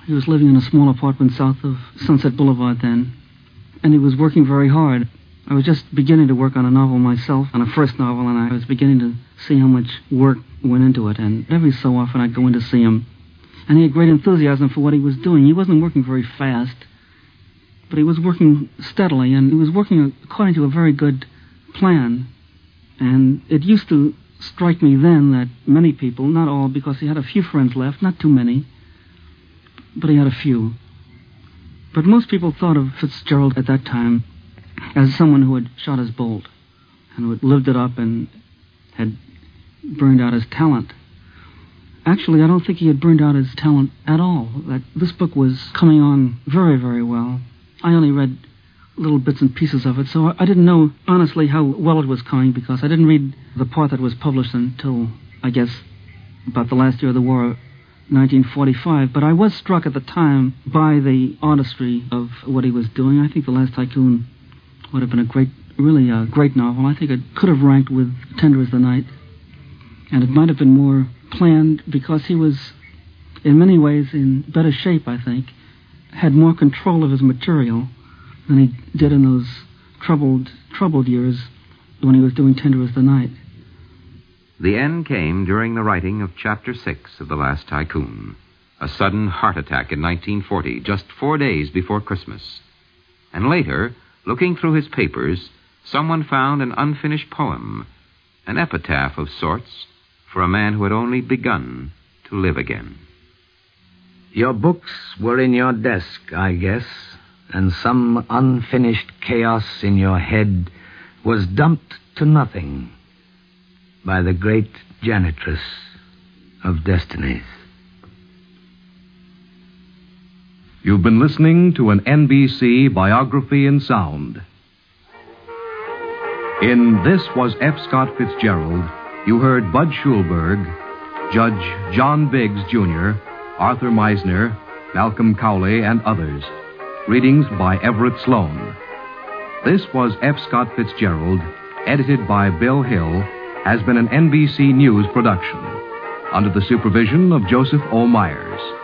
He was living in a small apartment south of Sunset Boulevard then, and he was working very hard. I was just beginning to work on a novel myself, on a first novel, and I was beginning to see how much work went into it, and every so often I'd go in to see him. And he had great enthusiasm for what he was doing. He wasn't working very fast, but he was working steadily, and he was working according to a very good plan. And it used to strike me then that many people, not all, because he had a few friends left, not too many, but he had a few. But most people thought of Fitzgerald at that time as someone who had shot his bolt and who had lived it up and had burned out his talent. Actually, I don't think he had burned out his talent at all. That this book was coming on very, very well. I only read little bits and pieces of it, so I didn't know, honestly, how well it was coming, because I didn't read the part that was published until, I guess, about the last year of the war, 1945. But I was struck at the time by the artistry of what he was doing. I think The Last Tycoon would have been a great novel. I think it could have ranked with Tender as the Night. And it might have been more planned, because he was, in many ways, in better shape, I think, had more control of his material than he did in those troubled years when he was doing Tender as the Night. The end came during the writing of Chapter 6 of The Last Tycoon, a sudden heart attack in 1940, just 4 days before Christmas. And later, looking through his papers, someone found an unfinished poem, an epitaph of sorts, for a man who had only begun to live again. Your books were in your desk, I guess, and some unfinished chaos in your head was dumped to nothing by the great janitress of destinies. You've been listening to an NBC biography in sound. In This Was F. Scott Fitzgerald, you heard Bud Schulberg, Judge John Biggs, Jr., Arthur Meisner, Malcolm Cowley, and others. Readings by Everett Sloan. This Was F. Scott Fitzgerald, edited by Bill Hill, has been an NBC News production, under the supervision of Joseph O. Myers.